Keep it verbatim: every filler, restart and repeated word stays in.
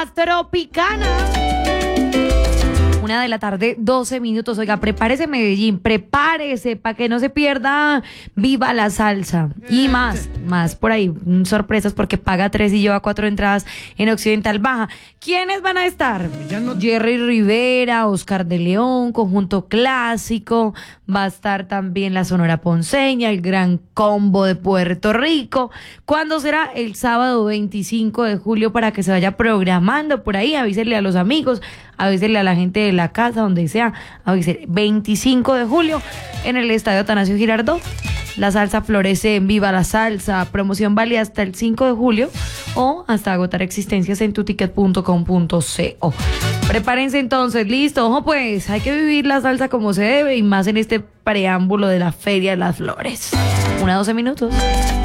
más tropicana. Una de la tarde, doce minutos. Oiga, prepárese Medellín, prepárese para que no se pierda Viva la Salsa. Y más, más por ahí, sorpresas porque paga tres y lleva cuatro entradas en Occidental Baja. ¿Quiénes van a estar? No... Jerry Rivera, Oscar de León, Conjunto Clásico, va a estar también la Sonora Ponceña, el Gran Combo de Puerto Rico. ¿Cuándo será? El sábado veinticinco de julio para que se vaya programando por ahí, avísenle a los amigos, avísenle a la gente de la casa, donde sea, avísenle. veinticinco de julio en el Estadio Atanasio Girardot. La salsa florece en Viva la Salsa. Promoción válida hasta el cinco de julio o hasta agotar existencias en tuticket punto com punto co. Prepárense entonces, listo. Ojo pues, hay que vivir la salsa como se debe y más en este preámbulo de la Feria de las Flores. Una doce minutos.